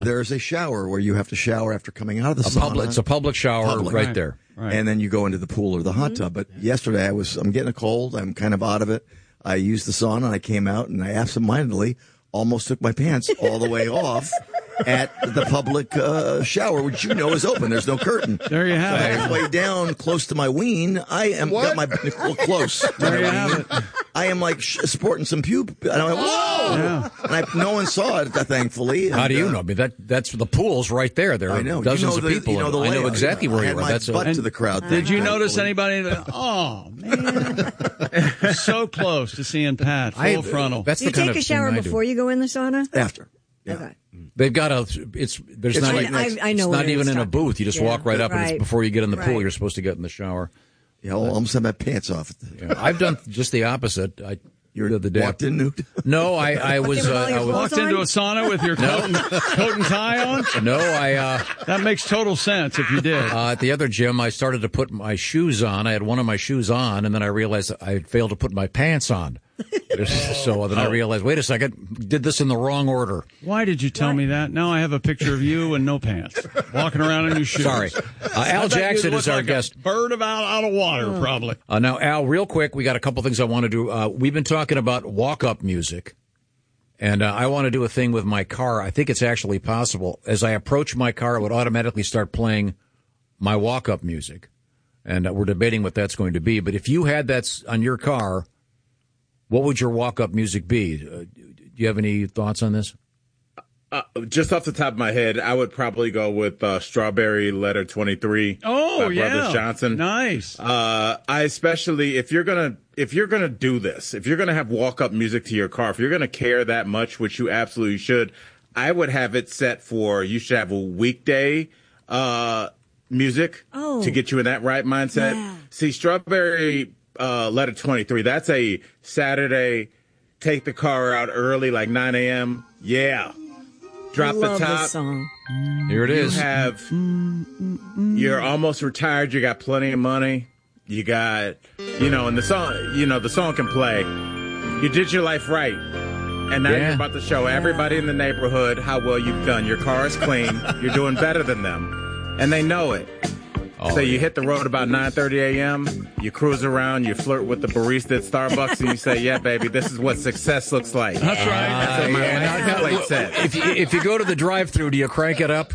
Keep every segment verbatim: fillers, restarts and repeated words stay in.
there's a shower where you have to shower after coming out of the a sauna. Public, it's a public shower Public. right, Right. there. Right. And then you go into the pool or the hot tub. But yesterday I was, I'm getting a cold. I'm kind of out of it. I used the sauna and I came out and I absentmindedly almost took my pants all the way off at the public uh, shower, which you know is open. There's no curtain. There you have so it. halfway down, close to my ween, I am got my well, close. to There my you have ween. it. I am like sh- sporting some pube. And I went, whoa! Yeah. And I, no one saw it, thankfully. How And, do you uh, know? I mean, that that's the pool's right there. There are I know. dozens you know of the, people. You know in the it. I know layout. exactly where I you had were. my That's a, butt to the crowd. Did you thankfully. notice anybody that, oh, man, so close to seeing Pat, full I- frontal. That's Do you the kind take of a shower thing I do. before you go in the sauna? After. Yeah. Okay. They've got a. It's there's It's not. right even- next- I, I know it's what not it even is in a talking- booth. You just Yeah. walk right up, and Right. it's before you get in the pool. Right. You're supposed to get in the shower. Yeah, well, I almost had my pants off. Yeah, I've done just the opposite. I You the, the day walked in nude? No, I, I was. in with all Uh, your I was Walked into a sauna with your coat, and, coat and tie on? no, I. Uh, That makes total sense if you did. Uh, at the other gym, I started to put my shoes on. I had one of my shoes on, and then I realized I had failed to put my pants on. So then I realized, wait a second, did this in the wrong order. Why did you tell me that? Now I have a picture of you and no pants, walking around in your shoes. Sorry. Uh, Al I bet you Jackson look is our like a guest. Bird about out of water, probably. Uh, now, Al, real quick, we got a couple things I want to do. Uh, we've been talking about walk-up music, and uh, I want to do a thing with my car. I think it's actually possible. As I approach my car, it would automatically start playing my walk-up music, and uh, we're debating what that's going to be. But if you had that s- on your car, what would your walk-up music be? Uh, do you have any thoughts on this? Uh, just off the top of my head, I would probably go with uh, Strawberry Letter twenty-three Oh, by yeah. Brothers Johnson. Nice. Uh, I especially if you're gonna if you're gonna do this, if you're gonna have walk up music to your car, if you're gonna care that much, which you absolutely should, I would have it set for you should have a weekday uh, music Oh. to get you in that right mindset. Yeah. See, Strawberry uh, Letter twenty-three, that's a Saturday. Take the car out early, like nine a.m. Yeah. Drop I love the top. this song. Here it You is. have, you're almost retired. You got plenty of money. You got, you know, and the song, you know, the song can play. You did your life right. And now Yeah. you're about to show everybody in the neighborhood how well you've done. Your car is clean. You're doing better than them. And they know it. Oh, so you yeah. hit the road about nine thirty a.m., you cruise around, you flirt with the barista at Starbucks, and you say, yeah, baby, this is what success looks like. That's right. That's what my yeah, license now- now, plate said. If you, if you go to the drive-through, do you crank it up?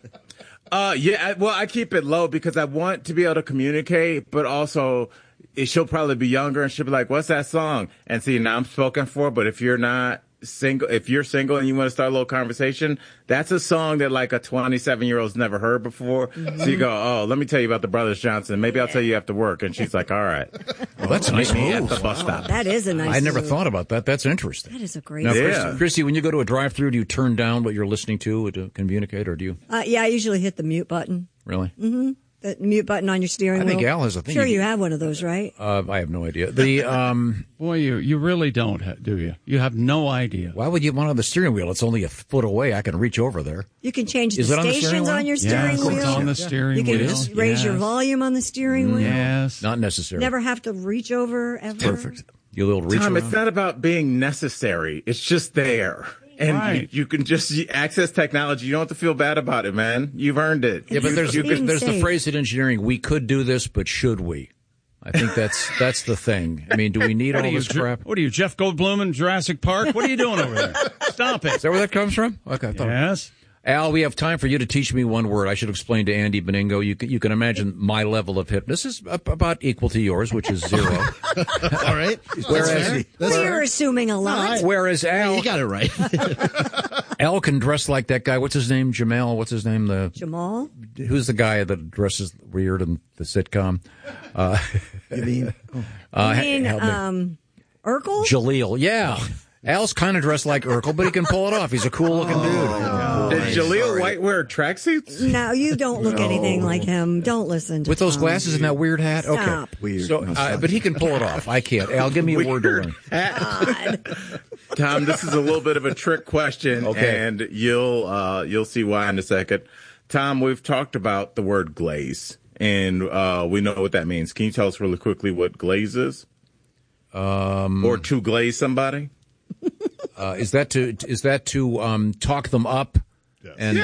Uh, yeah, I, well, I keep it low because I want to be able to communicate, but also it, she'll probably be younger and she'll be like, what's that song? And see, now I'm spoken for, but if you're not single, if you're single and you want to start a little conversation, that's a song that like a twenty-seven year old's never heard before. Mm-hmm. So you go, oh, let me tell you about the Brothers Johnson. Maybe I'll tell you after work. And she's like, all right. Well, that's a nice Meet me at move. the bus stop. That is a nice I never move. thought about that. That's interesting. That is a great Now, song. Yeah. Christy, Christy, when you go to a drive-through, do you turn down what you're listening to to communicate, or do you Uh, yeah, I usually hit the mute button. really? Mm-hmm. The mute button on your steering I wheel. think Al has a thing. Sure, you have one of those, right? Uh, I have no idea. The um, Boy, you you really don't, ha- do you? You have no idea. why would you want on the steering wheel? It's only a foot away. I can reach over there. You can change the Is it on the steering stations wheel? on your steering Yes, wheel. it's on the steering You can wheel. just raise your Yes. volume on the steering wheel. Yes. Not necessary. Never have to reach over ever. Perfect. You little reach Tom, around. it's not about being necessary. It's just there. And Right. you, you can just access technology. You don't have to feel bad about it, man. You've earned it. Yeah, but You- there's you Being can, there's the safe. phrase in engineering: we could do this, but should we? I think that's that's the thing. I mean, do we need What all are, you, this Je- crap? what are you, Jeff Goldblum in Jurassic Park? What are you doing over there? Stop Is it. that where that comes from? Okay, I thought. Yes. Al, we have time for you to teach me one word. I should explain to Andy Beningo. You can, you can imagine my level of hipness is ab- about equal to yours, which is zero. All right. Whereas, Well, you're assuming a lot. whereas Al, You got it right. Al can dress like that guy. What's his name? Jamal. What's his name? The Jamal? who's the guy that dresses weird in the sitcom? Uh, You mean? uh, You mean, help me. um, Urkel? Jaleel. Yeah. Al's kind of dressed like Urkel, but he can pull it off. He's a cool looking Oh, dude. did Jaleel White wear tracksuits? No, you don't look anything like him. Don't listen to With those Tom. glasses and that weird hat? Stop. Okay. Weird. So, No, uh, stop. but he can pull it off. I can't. Al, give me a word to learn. Tom, this is a little bit of a trick question, Okay. and you'll uh, you'll see why in a second. Tom, we've talked about the word glaze, and uh, we know what that means. Can you tell us really quickly what glaze is? Um, or to glaze somebody? Uh, is that to is that to um, talk them up And